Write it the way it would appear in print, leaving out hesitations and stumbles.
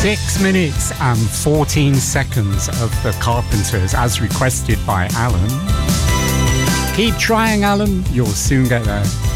6 minutes and 14 seconds of The Carpenters as requested by Alan. Keep trying, Alan. You'll soon get there.